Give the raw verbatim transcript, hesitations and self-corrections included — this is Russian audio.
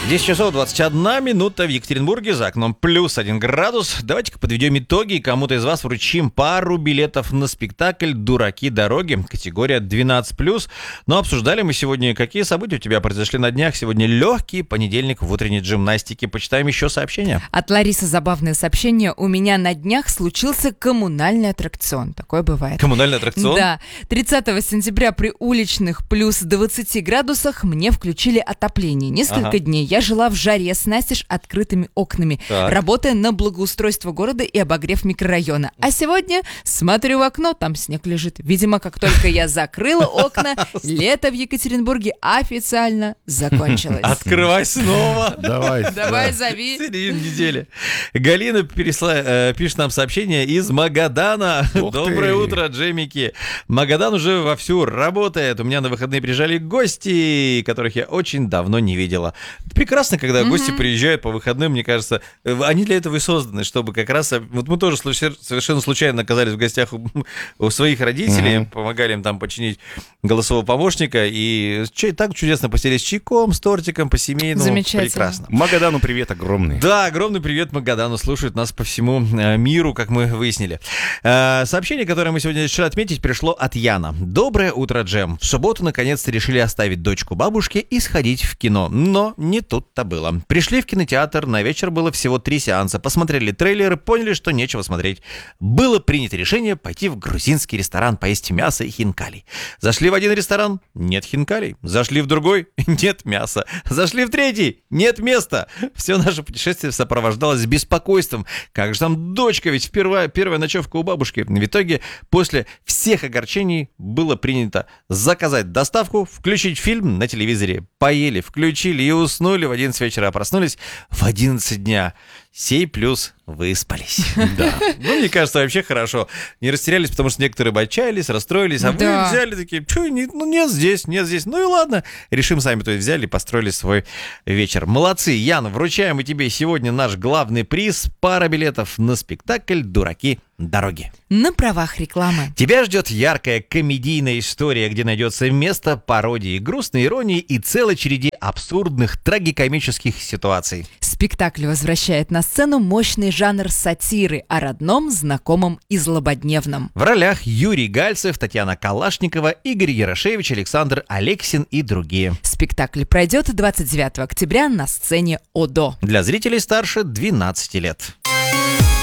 десять часов двадцать одна минута в Екатеринбурге, за окном плюс один градус. Давайте-ка подведем итоги и кому-то из вас вручим пару билетов на спектакль «Дураки дороги», категория двенадцать плюс. Но обсуждали мы сегодня, какие события у тебя произошли на днях. Сегодня легкий понедельник в утренней джимнастике. Почитаем еще сообщения. От Ларисы забавное сообщение. У меня на днях случился коммунальный аттракцион. Такое бывает. Коммунальный аттракцион? Да. тридцатого сентября при уличных плюс двадцати градусах мне включили отопление. Несколько Ага. дней я жила в жаре с настежь открытыми окнами, Так. работая на благоустройство города и обогрев микрорайона. А сегодня смотрю в окно, там снег лежит. Видимо, как только я закрыла окна, лето в Екатеринбурге официально закончилось. Открывай снова. Давай. Давай, зови. Середина недели. Галина пересла... э, пишет нам сообщение из Магадана. Ух Доброе ты. утро, Джемики. Магадан уже вовсю работает. У меня на выходные приезжали гости, которых я очень давно не видела. Прекрасно, когда гости приезжают по выходным, мне кажется, э, они для этого и созданы, чтобы как раз... э, Вот мы тоже случай- совершенно случайно оказались в гостях у, у своих родителей, Мгм. помогали им там починить голосового помощника, и чай- так чудесно посидели с чайком, с тортиком, по-семейному. Замечательно. Прекрасно. Магадану привет огромный. Да, огромный привет Магадану, слушают нас по всему э, миру, как мы выяснили. Э, сообщение, которое мы сегодня решили отметить, пришло от Яна. Доброе утро, Джем. В субботу наконец-то решили оставить дочку бабушке и сходить в кино. Но не тут-то было. Пришли в кинотеатр, на вечер было всего три сеанса, посмотрели трейлеры, поняли, что нечего смотреть. Было принято решение пойти в грузинский ресторан, поесть мясо и хинкалей. Зашли в один ресторан, нет хинкалей. Зашли в другой, нет мяса. Зашли в третий, нет места. Все наше путешествие сопровождалось беспокойством. Как же там дочка, ведь первая, первая ночевка у бабушки. В итоге, после всех огорчений было принято заказать доставку, включить фильм на телевизоре. Поели, включили и уснули в одиннадцать вечера, а проснулись в одиннадцать дня. Сей плюс выспались. Да. Ну, мне кажется, вообще хорошо. Не растерялись, потому что некоторые бы отчаялись, расстроились, а Да. вы взяли такие, «Чё, не- ну нет здесь, нет здесь». Ну и ладно, решим сами, то есть взяли и построили свой вечер. Молодцы, Ян, вручаем и тебе сегодня наш главный приз — пара билетов на спектакль «Дураки дороги». На правах рекламы. Тебя ждет яркая комедийная история, где найдется место пародии, грустной иронии и целой череде абсурдных трагикомических ситуаций. Спектакль возвращает на сцену мощный жанр сатиры о родном, знакомом и злободневном. В ролях Юрий Гальцев, Татьяна Калашникова, Игорь Ярошевич, Александр Алексин и другие. Спектакль пройдет двадцать девятого октября на сцене ОДО. Для зрителей старше двенадцати лет.